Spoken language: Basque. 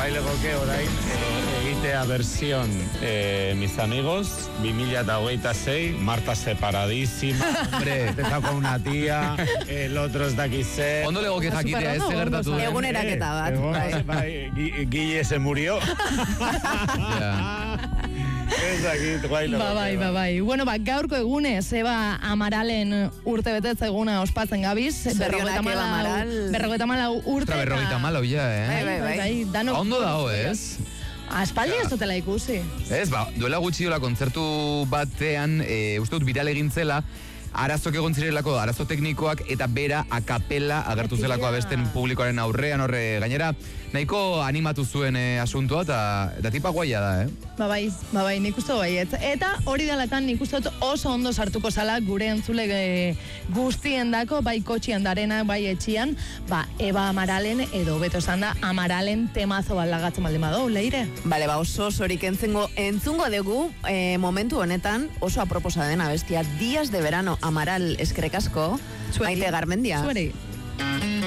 bai legoke orain egitea versión Mis Amigos 2026, Marta separadísima, hombre, te con una tía, el otro ez dakize. Ondo legoke jakitea, ez gertatu. Egun eraketa bat. Guille se murió. Bai. Bueno, gaurko egunez, Eba Amaralen urte betetze eguna ospatzen gabiz. 54 urte. 54 ja, Bai. Ondo dago, ez? Aspaldi ez dutela ikusi. Ez, duela gutxi dola kontzertu batean, uste dut viral egin zela, arazok egon zirelako, arazo teknikoak, eta bera akapela agertu zelako abesten publikoaren aurrean, horre gainera, nahiko animatu zuen asuntua, eta tipa guaia da, Bai, nik uste baiet. Eta hori daletan nik uste oso ondo sartuko zala gure entzule guztien dako, bai kotxian darena, bai etxian, Eba Amaralen edo beto esan da Amaralen temazo bat lagatzen baldin badau, Leire? Bale, oso horik entzungo dugu momentu honetan oso aproposa dena bestia, Días de Verano, Amaral, eskerrik asko, Maite Garmendia. Zueri.